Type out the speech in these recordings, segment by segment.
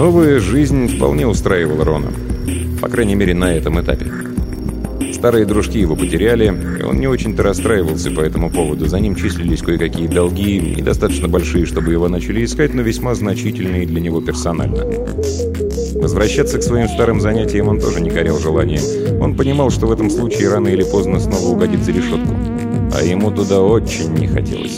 Новая жизнь вполне устраивала Рона. По крайней мере, на этом этапе. Старые дружки его потеряли, и он не очень-то расстраивался по этому поводу. За ним числились кое-какие долги, недостаточно большие, чтобы его начали искать, но весьма значительные для него персонально. Возвращаться к своим старым занятиям он тоже не горел желанием. Он понимал, что в этом случае рано или поздно снова угодит за решетку. А ему туда очень не хотелось.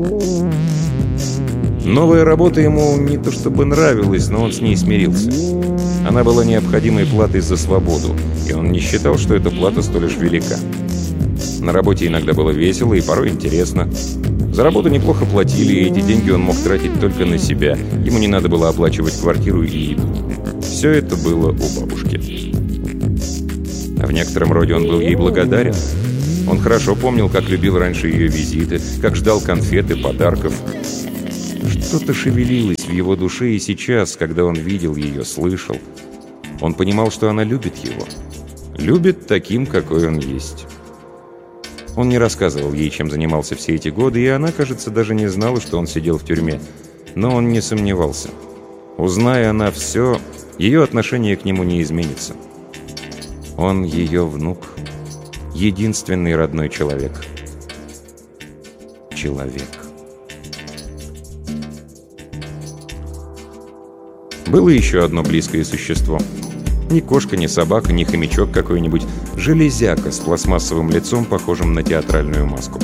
Новая работа ему не то чтобы нравилась, но он с ней смирился. Она была необходимой платой за свободу, и он не считал, что эта плата столь уж велика. На работе иногда было весело и порой интересно. За работу неплохо платили, и эти деньги он мог тратить только на себя. Ему не надо было оплачивать квартиру и еду. Все это было у бабушки. А в некотором роде он был ей благодарен. Он хорошо помнил, как любил раньше ее визиты, как ждал конфет и подарков. Что-то шевелилось в его душе и сейчас, когда он видел ее, слышал. Он понимал, что она любит его. Любит таким, какой он есть. Он не рассказывал ей, чем занимался все эти годы, и она, кажется, даже не знала, что он сидел в тюрьме. Но он не сомневался. Узная она все, ее отношение к нему не изменится. Он ее внук. Единственный родной человек. Человек. Было еще одно близкое существо. Ни кошка, ни собака, ни хомячок какой-нибудь. Железяка с пластмассовым лицом, похожим на театральную маску.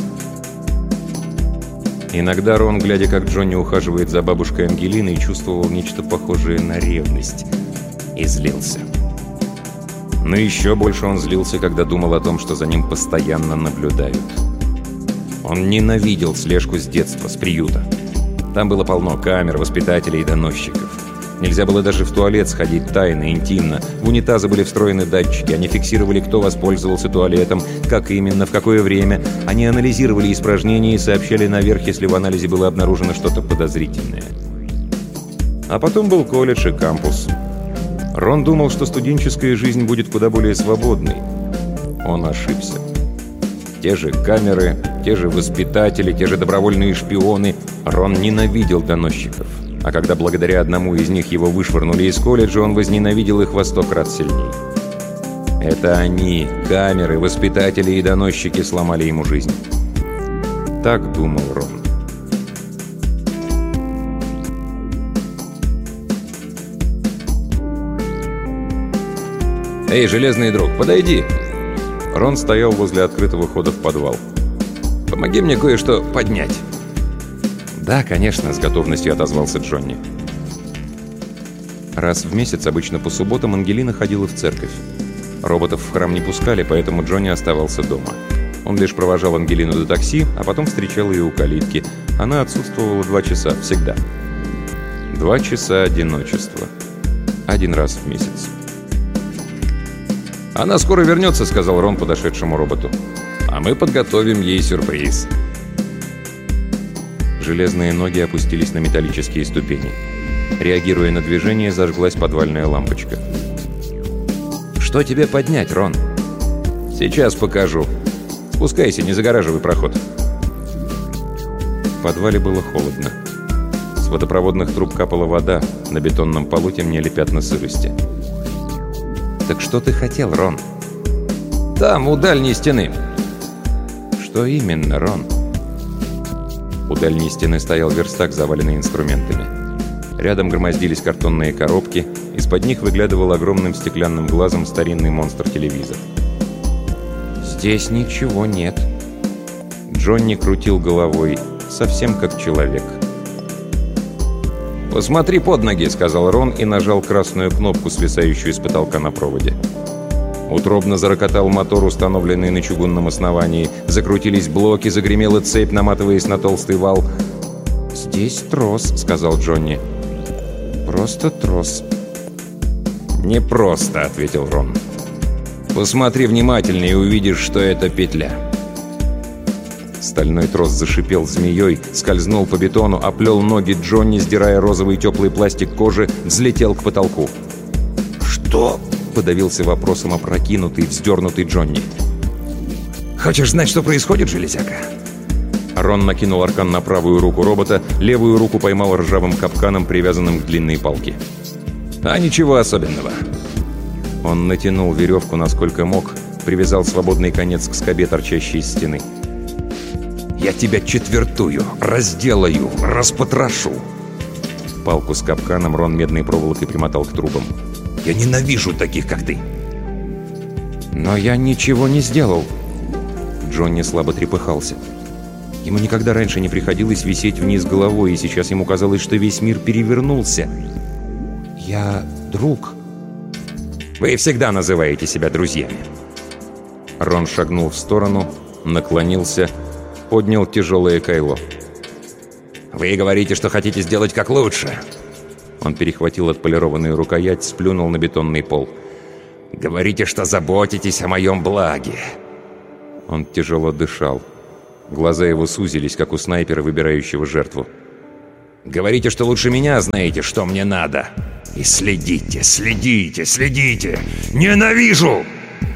Иногда Рон, глядя, как Джонни ухаживает за бабушкой Ангелиной, чувствовал нечто похожее на ревность. И злился. Но еще больше он злился, когда думал о том, что за ним постоянно наблюдают. Он ненавидел слежку с детства, с приюта. Там было полно камер, воспитателей и доносчиков. Нельзя было даже в туалет сходить тайно, интимно. В унитазы были встроены датчики. Они фиксировали, кто воспользовался туалетом, как именно, в какое время. Они анализировали испражнения и сообщали наверх, если в анализе было обнаружено что-то подозрительное. А потом был колледж и кампус. Рон думал, что студенческая жизнь будет куда более свободной. Он ошибся. Те же камеры, те же воспитатели, те же добровольные шпионы. Рон ненавидел доносчиков. А когда благодаря одному из них его вышвырнули из колледжа, он возненавидел их во 100 крат сильнее. Это они, камеры, воспитатели и доносчики, сломали ему жизнь. Так думал Рон. «Эй, железный друг, подойди!» Рон стоял возле открытого хода в подвал. «Помоги мне кое-что поднять». «Да, конечно», — с готовностью отозвался Джонни. Раз в месяц, обычно по субботам, Ангелина ходила в церковь. Роботов в храм не пускали, поэтому Джонни оставался дома. Он лишь провожал Ангелину до такси, а потом встречал ее у калитки. Она отсутствовала 2 часа, всегда. 2 часа одиночества. 1 раз в месяц. «Она скоро вернется», — сказал Рон подошедшему роботу. «А мы подготовим ей сюрприз». Железные ноги опустились на металлические ступени. Реагируя на движение, зажглась подвальная лампочка. «Что тебе поднять, Рон?» «Сейчас покажу. Спускайся, не загораживай проход». В подвале было холодно. С водопроводных труб капала вода, на бетонном полу темнели пятна сырости. «Так что ты хотел, Рон?» «Там, у дальней стены». «Что именно, Рон?» У дальней стены стоял верстак, заваленный инструментами. Рядом громоздились картонные коробки, из-под них выглядывал огромным стеклянным глазом старинный монстр-телевизор. «Здесь ничего нет». Джонни крутил головой, совсем как человек. «Посмотри под ноги», — сказал Рон и нажал красную кнопку, свисающую с потолка на проводе. Утробно зарокотал мотор, установленный на чугунном основании. Закрутились блоки, загремела цепь, наматываясь на толстый вал. «Здесь трос», — сказал Джонни. «Просто трос». «Не просто», — ответил Рон. «Посмотри внимательнее и увидишь, что это петля». Стальной трос зашипел змеей, скользнул по бетону, оплел ноги Джонни, сдирая розовый теплый пластик кожи, взлетел к потолку. «Что?» — подавился вопросом опрокинутый, вздернутый Джонни. «Хочешь знать, что происходит, железяка?» Рон накинул аркан на правую руку робота, левую руку поймал ржавым капканом, привязанным к длинной палке. «А ничего особенного». Он натянул веревку насколько мог, привязал свободный конец к скобе, торчащей из стены. «Я тебя четвертую, разделаю, распотрошу!» Палку с капканом Рон медной проволокой примотал к трубам. «Я ненавижу таких, как ты!» «Но я ничего не сделал!» Джонни слабо трепыхался. Ему никогда раньше не приходилось висеть вниз головой, и сейчас ему казалось, что весь мир перевернулся. «Я друг». «Вы всегда называете себя друзьями». Рон шагнул в сторону, наклонился, поднял тяжелое кайло. «Вы говорите, что хотите сделать как лучше». Он перехватил отполированную рукоять, сплюнул на бетонный пол. «Говорите, что заботитесь о моем благе». Он тяжело дышал. Глаза его сузились, как у снайпера, выбирающего жертву. «Говорите, что лучше меня знаете, что мне надо. И следите, следите, следите! Ненавижу!»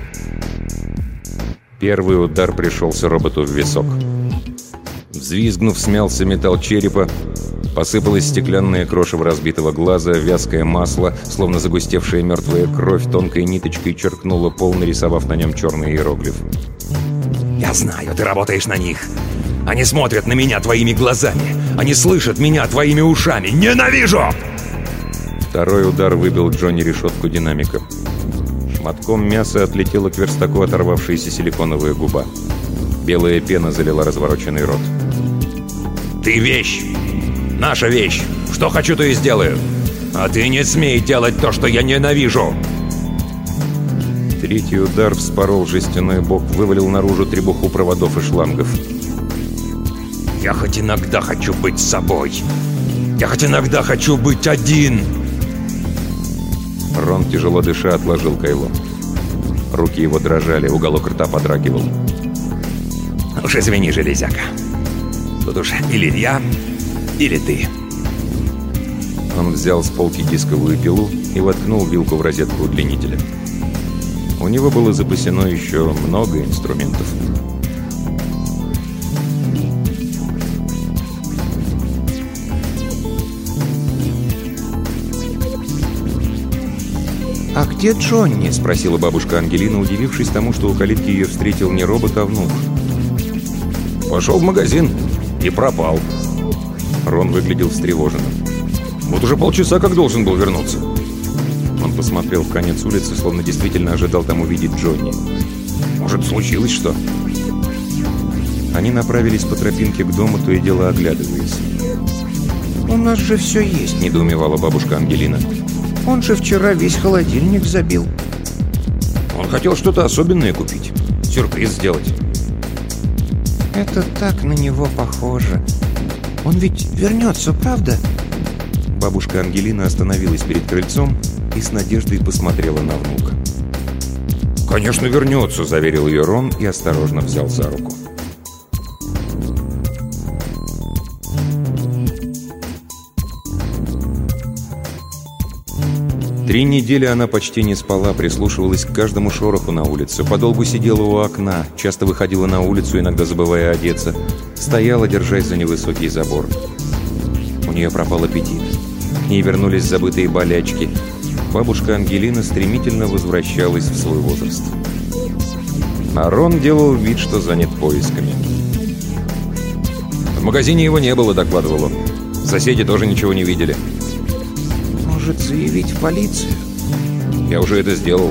Первый удар пришелся роботу в висок. Взвизгнув, смялся металл черепа, посыпалось стеклянное крошево разбитого глаза, вязкое масло, словно загустевшая мертвая кровь, тонкой ниточкой черкнула пол, нарисовав на нем черный иероглиф. «Я знаю, ты работаешь на них. Они смотрят на меня твоими глазами. Они слышат меня твоими ушами. Ненавижу!» Второй удар выбил Джонни решетку динамика. Шматком мяса отлетела к верстаку оторвавшаяся силиконовая губа. Белая пена залила развороченный рот. «Ты вещь! Наша вещь! Что хочу, то и сделаю! А ты не смей делать то, что я ненавижу!» Третий удар вспорол жестяной бок, вывалил наружу требуху проводов и шлангов. «Я хоть иногда хочу быть собой! Я хоть иногда хочу быть один!» Рон, тяжело дыша, отложил кайло. Руки его дрожали, уголок рта подрагивал. «Уж извини, железяка. Тут уж или я, или ты». Он взял с полки дисковую пилу и воткнул вилку в розетку удлинителя. У него было запасено еще много инструментов. «А где Джонни?» — спросила бабушка Ангелина, удивившись тому, что у калитки ее встретил не робот, а внук. «Пошел в магазин и пропал». Рон выглядел встревоженным. «Вот уже полчаса как должен был вернуться». Он посмотрел в конец улицы, словно действительно ожидал там увидеть Джонни. «Может, случилось что?» Они направились по тропинке к дому, то и дело оглядываясь. «У нас же все есть», — недоумевала бабушка Ангелина. «Он же вчера весь холодильник забил». «Он хотел что-то особенное купить, сюрприз сделать». «Это так на него похоже. Он ведь вернется, правда?» Бабушка Ангелина остановилась перед крыльцом и с надеждой посмотрела на внука. «Конечно, вернется», — заверил ее Рон и осторожно взял за руку. Три недели она почти не спала, прислушивалась к каждому шороху на улице, подолгу сидела у окна, часто выходила на улицу, иногда забывая одеться, стояла, держась за невысокий забор. У нее пропал аппетит. К ней вернулись забытые болячки. Бабушка Ангелина стремительно возвращалась в свой возраст. А Рон делал вид, что занят поисками. «В магазине его не было», — докладывал он. «Соседи тоже ничего не видели». «Может, заявить в полицию?» «Я уже это сделал».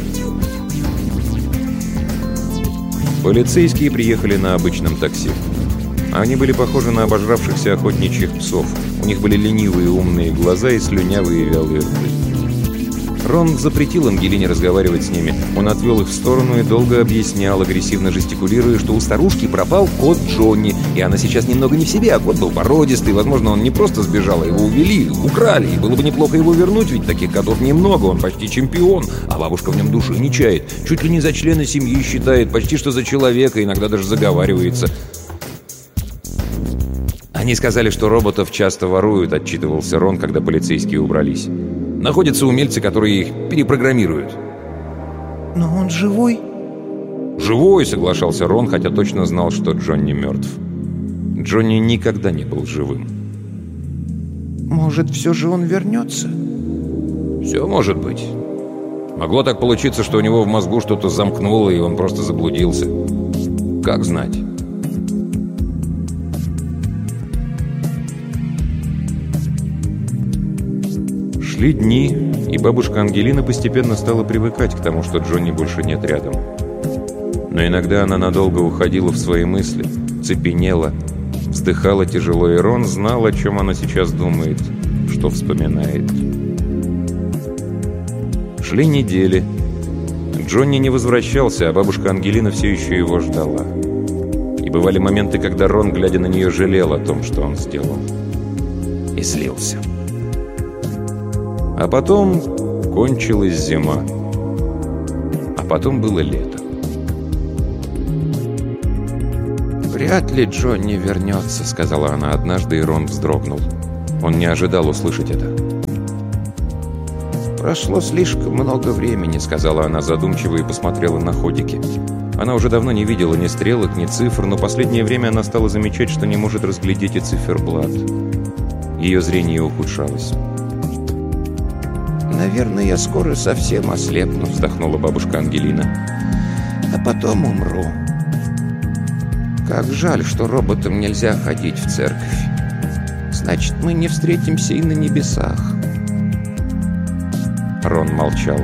Полицейские приехали на обычном такси. Они были похожи на обожравшихся охотничьих псов. У них были ленивые умные глаза и слюнявые вялые рты. Рон запретил Ангелине разговаривать с ними. Он отвел их в сторону и долго объяснял, агрессивно жестикулируя, что у старушки пропал кот Джонни, и она сейчас немного не в себе, а кот был породистый, возможно, он не просто сбежал, а его увели, украли, и было бы неплохо его вернуть, ведь таких котов немного, он почти чемпион, а бабушка в нем души не чает, чуть ли не за члена семьи считает, почти что за человека, иногда даже заговаривается. «Они сказали, что роботов часто воруют», — отчитывался Рон, когда полицейские убрались. «Находятся умельцы, которые их перепрограммируют». «Но он живой?» «Живой», — соглашался Рон, хотя точно знал, что Джонни мертв. Джонни никогда не был живым. «Может, все же он вернется?» Все может быть. Могло так получиться, что у него в мозгу что-то замкнуло, и он просто заблудился. Как знать? Шли дни, и бабушка Ангелина постепенно стала привыкать к тому, что Джонни больше нет рядом. Но иногда она надолго уходила в свои мысли, цепенела, вздыхала тяжело, и Рон знал, о чем она сейчас думает, что вспоминает. Шли недели. Джонни не возвращался, а бабушка Ангелина все еще его ждала. И бывали моменты, когда Рон, глядя на нее, жалел о том, что он сделал. И злился. А потом кончилась зима. А потом было лето. «Вряд ли Джонни вернется», — сказала она однажды, и Рон вздрогнул. Он не ожидал услышать это. «Прошло слишком много времени», — сказала она задумчиво и посмотрела на ходики. Она уже давно не видела ни стрелок, ни цифр, но последнее время она стала замечать, что не может разглядеть и циферблат. Ее зрение ухудшалось. «Наверное, я скоро совсем ослепну», — вздохнула бабушка Ангелина. «А потом умру. Как жаль, что роботам нельзя ходить в церковь. Значит, мы не встретимся и на небесах». Рон молчал.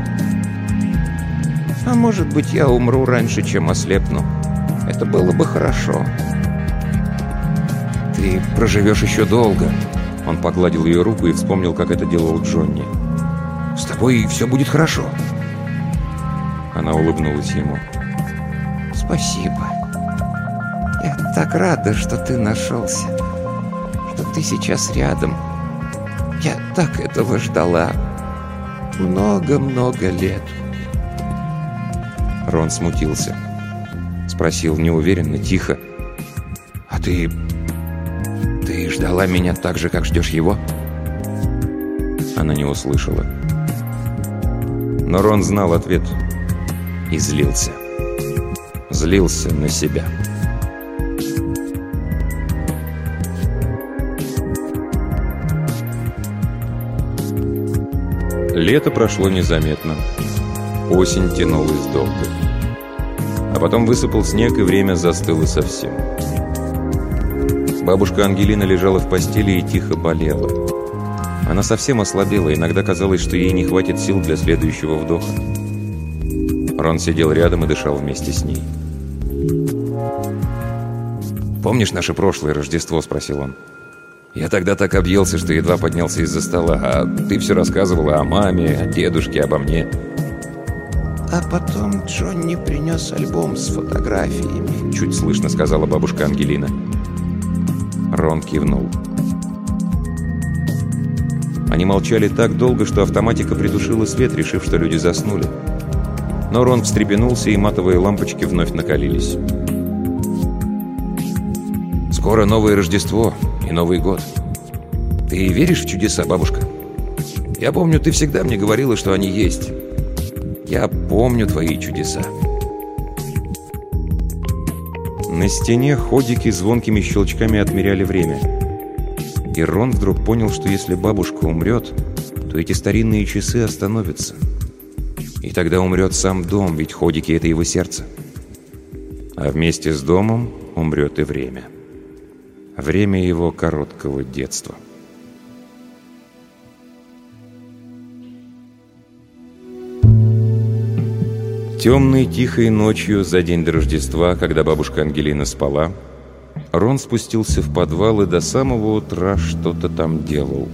«А может быть, я умру раньше, чем ослепну. Это было бы хорошо». «Ты проживешь еще долго». Он погладил ее руку и вспомнил, как это делал Джонни. «С тобой все будет хорошо». Она улыбнулась ему. «Спасибо. Я так рада, что ты нашелся, что ты сейчас рядом. Я так этого ждала. Много-много лет». Рон смутился. Спросил неуверенно, тихо. «А ты ждала меня так же, как ждешь его?» Она не услышала. Но Рон знал ответ и злился. Злился на себя. Лето прошло незаметно. Осень тянулась долго. А потом высыпал снег, и время застыло совсем. Бабушка Ангелина лежала в постели и тихо болела. Она совсем ослабела, иногда казалось, что ей не хватит сил для следующего вдоха. Рон сидел рядом и дышал вместе с ней. «Помнишь наше прошлое Рождество?» — спросил он. «Я тогда так объелся, что едва поднялся из-за стола, а ты все рассказывала о маме, о дедушке, обо мне». «А потом Джонни принес альбом с фотографиями», — чуть слышно сказала бабушка Ангелина. Рон кивнул. Они молчали так долго, что автоматика притушила свет, решив, что люди заснули. Но Рон встрепенулся, и матовые лампочки вновь накалились. «Скоро новое Рождество и Новый год. Ты веришь в чудеса, бабушка? Я помню, ты всегда мне говорила, что они есть. Я помню твои чудеса». На стене ходики звонкими щелчками отмеряли время. И Рон вдруг понял, что если бабушка умрет, то эти старинные часы остановятся. И тогда умрет сам дом, ведь ходики — это его сердце. А вместе с домом умрет и время. Время его короткого детства. Темной, тихой ночью за день до Рождества, когда бабушка Ангелина спала, Рон спустился в подвал и до самого утра что-то там делал.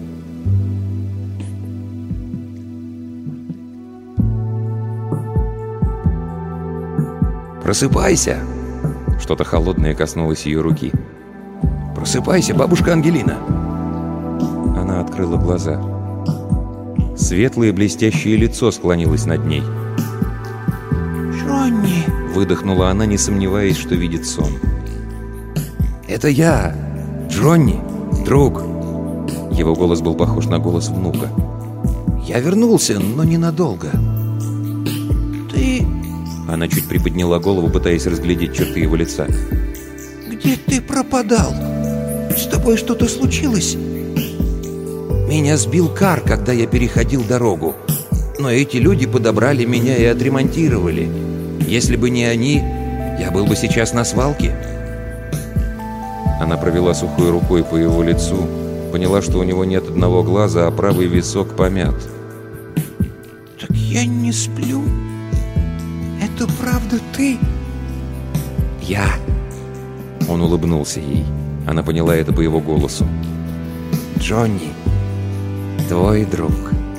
«Просыпайся!» Что-то холодное коснулось ее руки. «Просыпайся, бабушка Ангелина!» Она открыла глаза. Светлое блестящее лицо склонилось над ней. «Джонни!» — выдохнула она, не сомневаясь, что видит сон. «Это я, Джонни, друг!» Его голос был похож на голос внука. «Я вернулся, но ненадолго». «Ты... Она чуть приподняла голову, пытаясь разглядеть черты его лица. где ты пропадал? С тобой что-то случилось?» «Меня сбил кар, когда я переходил дорогу. Но эти люди подобрали меня и отремонтировали. Если бы не они, я был бы сейчас на свалке. Она провела сухой рукой по его лицу, поняла, что у него нет одного глаза, а правый висок помят. Так я не сплю. Это правда ты? Я. Он улыбнулся ей. Она поняла это по его голосу. Джонни, твой друг.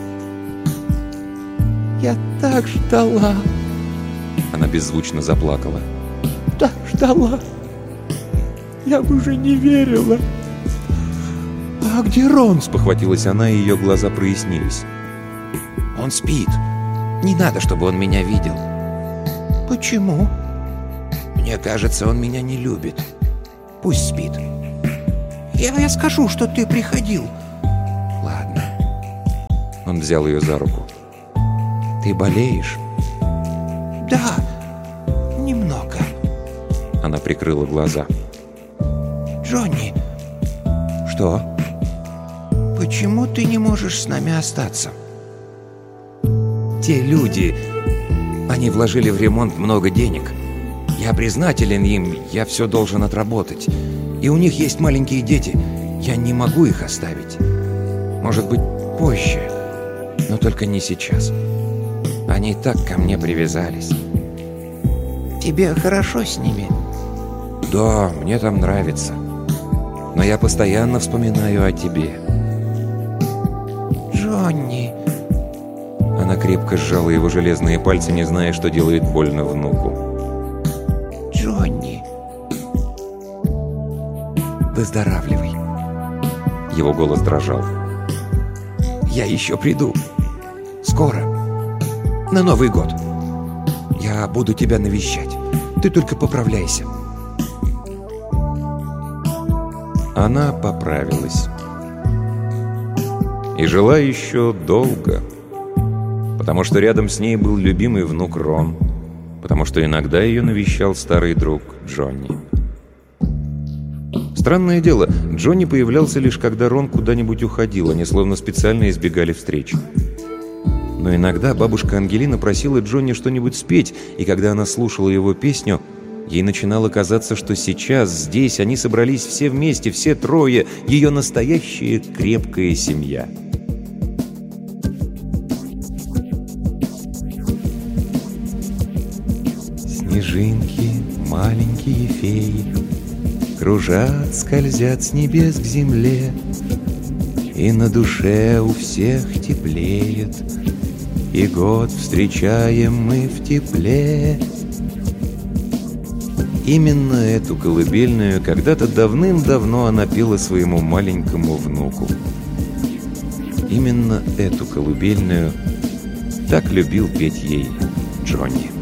Я так ждала. Она беззвучно заплакала. Так ждала. Я уже не верила. А где Рон? Спохватилась она, и ее глаза прояснились. Он спит. Не надо, чтобы он меня видел. Почему? Мне кажется, он меня не любит. Пусть спит. Я скажу, что ты приходил. Ладно. Он взял ее за руку. Ты болеешь? Да, немного. Она прикрыла глаза. Джонни. Что? Почему ты не можешь с нами остаться? Те люди, они вложили в ремонт много денег. Я признателен им, я все должен отработать. И у них есть маленькие дети. Я не могу их оставить. Может быть, позже, но только не сейчас. Они так ко мне привязались. Тебе хорошо с ними? Да, мне там нравится. Но я постоянно вспоминаю о тебе. Джонни. Она крепко сжала его железные пальцы, не зная, что делает больно внуку. Джонни. Выздоравливай. Его голос дрожал. Я еще приду. Скоро. На Новый год. Я буду тебя навещать. Ты только поправляйся. Она поправилась. И жила еще долго. Потому что рядом с ней был любимый внук Рон. Потому что иногда ее навещал старый друг Джонни. Странное дело, Джонни появлялся лишь когда Рон куда-нибудь уходил. Они словно специально избегали встреч. Но иногда бабушка Ангелина просила Джонни что-нибудь спеть, и когда она слушала его песню, ей начинало казаться, что сейчас, здесь, они собрались все вместе, все трое, ее настоящая крепкая семья. Снежинки, маленькие феи, кружат, скользят с небес к земле, и на душе у всех теплеет, и год встречаем мы в тепле. Именно эту колыбельную когда-то давным-давно она пела своему маленькому внуку. Именно эту колыбельную так любил петь ей Джонни.